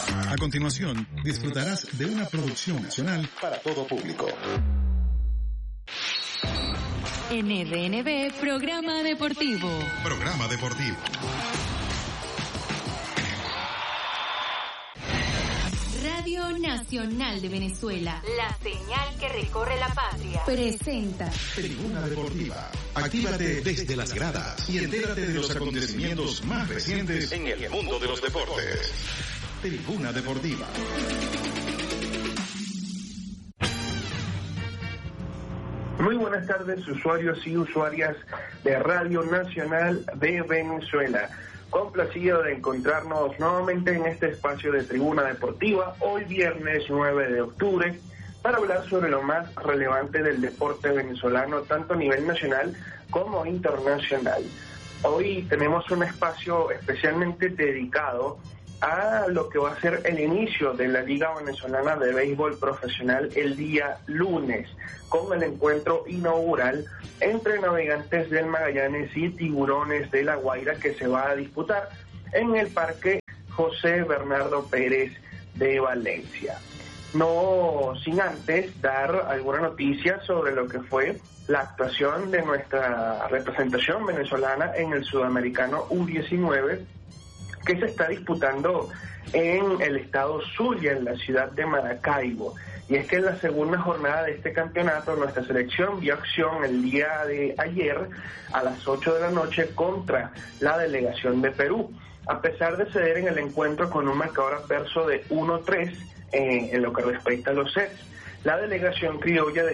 A continuación, disfrutarás de una producción nacional para todo público. NDNB, Programa Deportivo. Programa Deportivo. Radio Nacional de Venezuela, la señal que recorre la patria, presenta Tribuna Deportiva. Actívate desde las gradas y entérate de los acontecimientos más recientes en el mundo de los deportes. Tribuna Deportiva. Muy buenas tardes, usuarios y usuarias de Radio Nacional de Venezuela. Complacido de encontrarnos nuevamente en este espacio de Tribuna Deportiva, hoy viernes 9 de octubre, para hablar sobre lo más relevante del deporte venezolano, tanto a nivel nacional como internacional. Hoy tenemos un espacio especialmente dedicado a lo que va a ser el inicio de la Liga Venezolana de Béisbol Profesional el día lunes, con el encuentro inaugural entre Navegantes del Magallanes y Tiburones de La Guaira, que se va a disputar en el Parque José Bernardo Pérez de Valencia. No sin antes dar alguna noticia sobre lo que fue la actuación de nuestra representación venezolana en el Sudamericano U19, que se está disputando en el estado Zulia, en la ciudad de Maracaibo. Y es que en la segunda jornada de este campeonato, nuestra selección vio acción el día de ayer a las 8 de la noche contra la delegación de Perú. A pesar de ceder en el encuentro con un marcador adverso de 1-3 en lo que respecta a los sets, la delegación criolla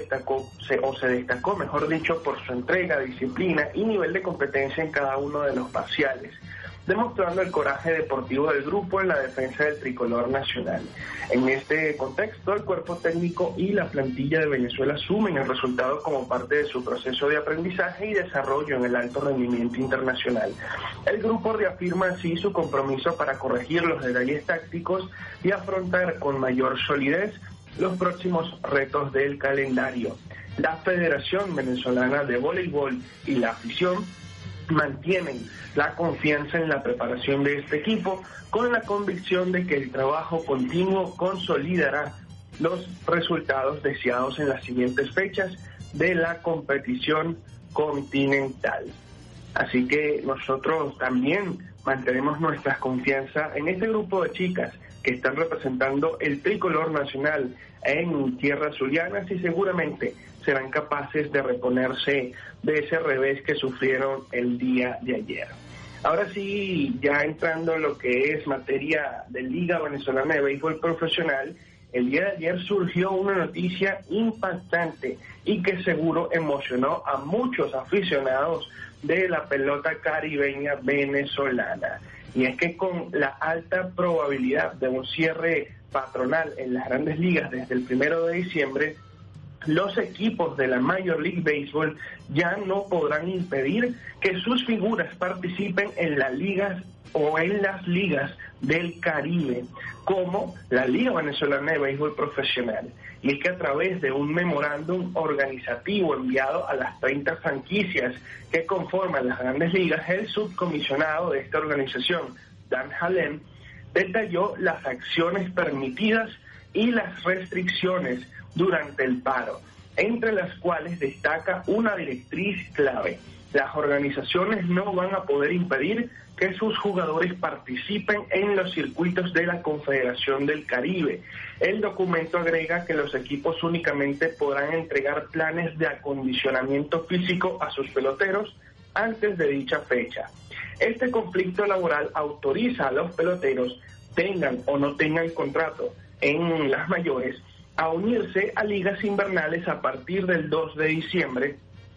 se destacó, mejor dicho, por su entrega, disciplina y nivel de competencia en cada uno de los parciales, demostrando el coraje deportivo del grupo en la defensa del tricolor nacional. En este contexto, el cuerpo técnico y la plantilla de Venezuela asumen el resultado como parte de su proceso de aprendizaje y desarrollo en el alto rendimiento internacional. El grupo reafirma así su compromiso para corregir los detalles tácticos y afrontar con mayor solidez los próximos retos del calendario. La Federación Venezolana de Voleibol y la afición mantienen la confianza en la preparación de este equipo, con la convicción de que el trabajo continuo consolidará los resultados deseados en las siguientes fechas de la competición continental. Así que nosotros también mantenemos nuestra confianza en este grupo de chicas que están representando el tricolor nacional en tierras zulianas y seguramente serán capaces de reponerse de ese revés que sufrieron el día de ayer. Ahora sí, ya entrando en lo que es materia de Liga Venezolana de Béisbol Profesional, el día de ayer surgió una noticia impactante y que seguro emocionó a muchos aficionados de la pelota caribeña venezolana. Y es que con la alta probabilidad de un cierre patronal en las grandes ligas desde el 1 de diciembre, los equipos de la Major League Baseball ya no podrán impedir que sus figuras participen en las ligas o en las ligas del Caribe, como la Liga Venezolana de Béisbol Profesional. Y es que a través de un memorándum organizativo enviado a las 30 franquicias que conforman las grandes ligas, el subcomisionado de esta organización, Dan Halen, detalló las acciones permitidas y las restricciones durante el paro, entre las cuales destaca una directriz clave: las organizaciones no van a poder impedir que sus jugadores participen en los circuitos de la Confederación del Caribe. El documento agrega que los equipos únicamente podrán entregar planes de acondicionamiento físico a sus peloteros antes de dicha fecha. Este conflicto laboral autoriza a los peloteros, tengan o no tengan contrato en las mayores, a unirse a ligas invernales a partir del 2 de diciembre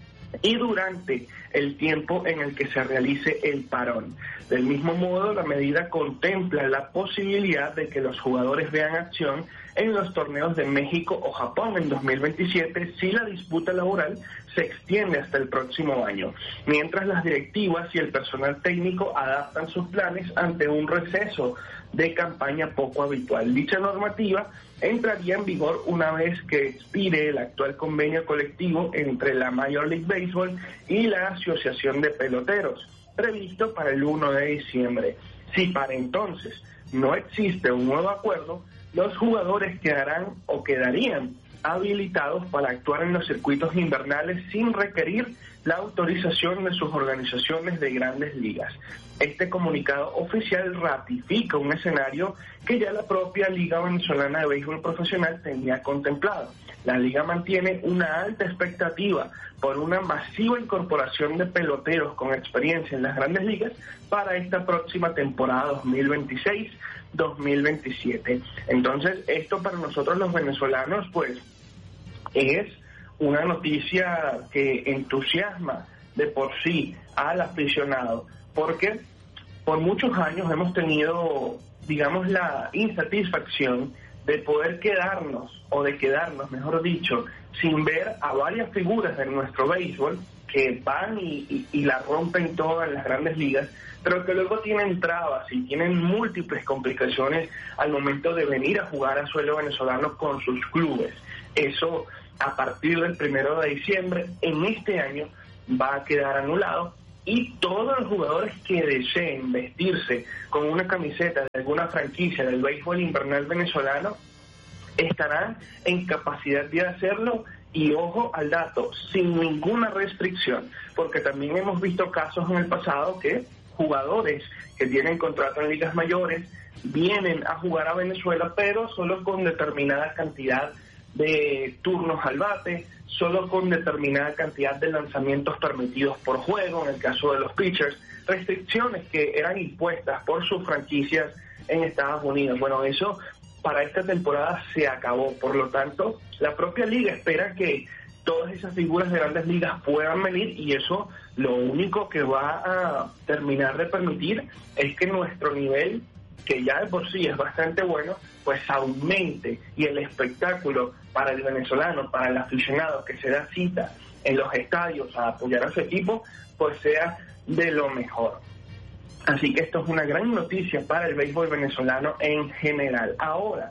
y durante el tiempo en el que se realice el parón. Del mismo modo, la medida contempla la posibilidad de que los jugadores vean acción en los torneos de México o Japón en 2027 si la disputa laboral se extiende hasta el próximo año, mientras las directivas y el personal técnico adaptan sus planes ante un receso de campaña poco habitual. Dicha normativa entraría en vigor una vez que expire el actual convenio colectivo entre la Major League Baseball y la Asociación de Peloteros, previsto para el 1 de diciembre. Si para entonces no existe un nuevo acuerdo, los jugadores quedarían habilitados para actuar en los circuitos invernales sin requerir la autorización de sus organizaciones de grandes ligas. Este comunicado oficial ratifica un escenario que ya la propia Liga Venezolana de Béisbol Profesional tenía contemplado. La liga mantiene una alta expectativa por una masiva incorporación de peloteros con experiencia en las grandes ligas para esta próxima temporada 2026-2027. Entonces, esto para nosotros los venezolanos, pues, es una noticia que entusiasma de por sí al aficionado, porque por muchos años hemos tenido, digamos, la insatisfacción de poder quedarnos, mejor dicho, sin ver a varias figuras de nuestro béisbol que van y la rompen todas en las grandes ligas, pero que luego tienen trabas y tienen múltiples complicaciones al momento de venir a jugar a suelo venezolano con sus clubes. Eso, a partir del 1 de diciembre, en este año, va a quedar anulado, y todos los jugadores que deseen vestirse con una camiseta de alguna franquicia del béisbol invernal venezolano estarán en capacidad de hacerlo, y ojo al dato, sin ninguna restricción, porque también hemos visto casos en el pasado que jugadores que tienen contrato en ligas mayores vienen a jugar a Venezuela, pero solo con determinada cantidad de turnos al bate, solo con determinada cantidad de lanzamientos permitidos por juego, en el caso de los pitchers, restricciones que eran impuestas por sus franquicias en Estados Unidos. Bueno, eso para esta temporada se acabó, por lo tanto, la propia liga espera que todas esas figuras de grandes ligas puedan venir, y eso lo único que va a terminar de permitir es que nuestro nivel, que ya de por sí es bastante bueno, pues aumente, y el espectáculo para el venezolano, para el aficionado que se da cita en los estadios a apoyar a su equipo, pues sea de lo mejor. Así que esto es una gran noticia para el béisbol venezolano en general. Ahora,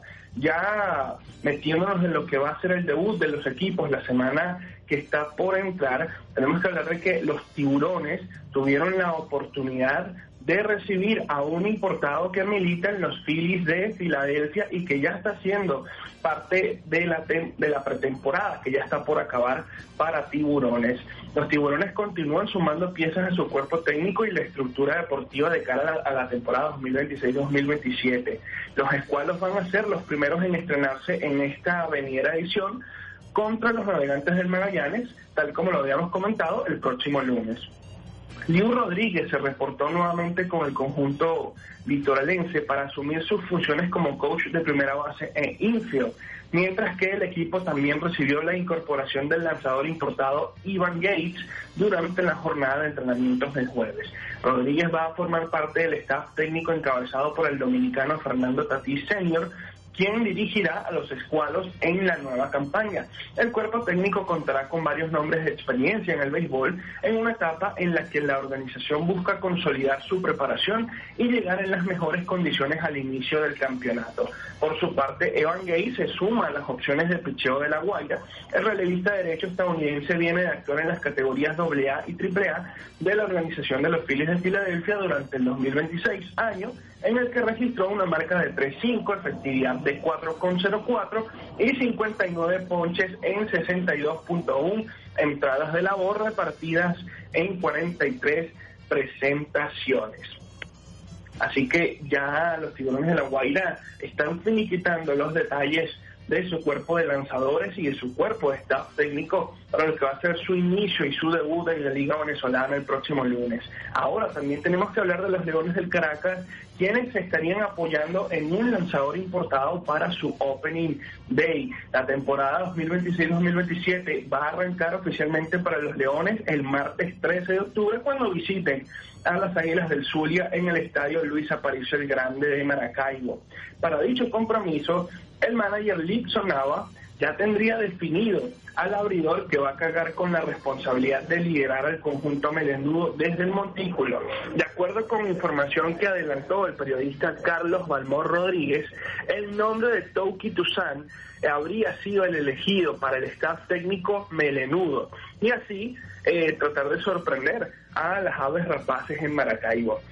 ya metiéndonos en lo que va a ser el debut de los equipos la semana que está por entrar, tenemos que hablar de que los Tiburones tuvieron la oportunidad de recibir a un importado que milita en los Phillies de Filadelfia y que ya está siendo parte de la pretemporada, que ya está por acabar para Tiburones. Los Tiburones continúan sumando piezas a su cuerpo técnico y la estructura deportiva de cara a la temporada 2026-2027. Los escuadros van a ser los primeros en estrenarse en esta venidera edición contra los Navegantes del Magallanes, tal como lo habíamos comentado, el próximo lunes. Liu Rodríguez se reportó nuevamente con el conjunto litoralense para asumir sus funciones como coach de primera base en infield, mientras que el equipo también recibió la incorporación del lanzador importado Evan Gates durante la jornada de entrenamientos del jueves. Rodríguez va a formar parte del staff técnico encabezado por el dominicano Fernando Tatís Sr., quien dirigirá a los escuadros en la nueva campaña. El cuerpo técnico contará con varios nombres de experiencia en el béisbol en una etapa en la que la organización busca consolidar su preparación y llegar en las mejores condiciones al inicio del campeonato. Por su parte, Evan Gates se suma a las opciones de picheo de La Guaira. El relevista derecho estadounidense viene de actuar en las categorías AA y AAA de la organización de los Phillies de Filadelfia durante el 2026, año en el que registró una marca de 3.5, efectividad de 4.04 y 59 ponches en 62.1 entradas de labor repartidas en 43 presentaciones. Así que ya los Tiburones de La Guaira están finiquitando los detalles de su cuerpo de lanzadores y de su cuerpo de staff técnico para lo que va a ser su inicio y su debut en la Liga Venezolana el próximo lunes. Ahora también tenemos que hablar de los Leones del Caracas, quienes se estarían apoyando en un lanzador importado para su Opening Day. La temporada 2026-2027 va a arrancar oficialmente para los Leones el martes 13 de octubre cuando visiten a las Águilas del Zulia en el estadio Luis Aparicio el Grande de Maracaibo. Para dicho compromiso, el manager Lipson Nava ya tendría definido al abridor que va a cargar con la responsabilidad de liderar al conjunto melenudo desde el montículo. De acuerdo con información que adelantó el periodista Carlos Balmor Rodríguez, el nombre de Touki Toussaint habría sido el elegido para el staff técnico melenudo y así tratar de sorprender a las aves rapaces en Maracaibo.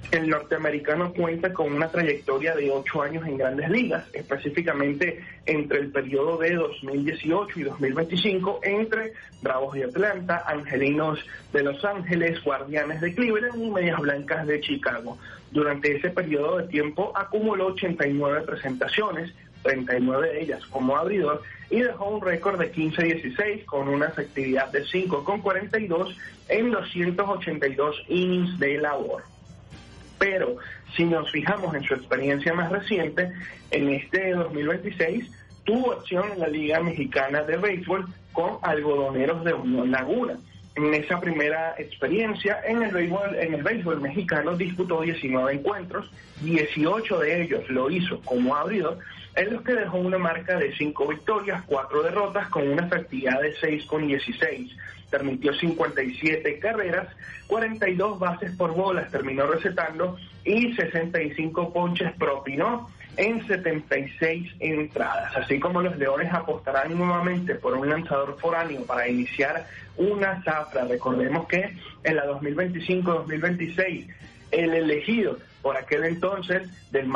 El norteamericano cuenta con una trayectoria de 8 años en Grandes Ligas, específicamente entre el periodo de 2018 y 2025 entre Bravos de Atlanta, Angelinos de Los Ángeles, Guardianes de Cleveland y Medias Blancas de Chicago. Durante ese periodo de tiempo acumuló 89 presentaciones, 39 de ellas como abridor, y dejó un récord de 15-16 con una efectividad de 5.42 en 282 innings de labor. Pero si nos fijamos en su experiencia más reciente, en este 2026 tuvo acción en la Liga Mexicana de Béisbol con Algodoneros de Unión Laguna. En esa primera experiencia en el béisbol mexicano disputó 19 encuentros, 18 de ellos lo hizo como abridor, en los que dejó una marca de 5 victorias, 4 derrotas con una efectividad de 6.16. Permitió 57 carreras, 42 bases por bolas terminó recetando y 65 ponches propinó en 76 entradas. Así como los Leones apostarán nuevamente por un lanzador foráneo para iniciar una zafra. Recordemos que en la 2025-2026 el elegido por aquel entonces del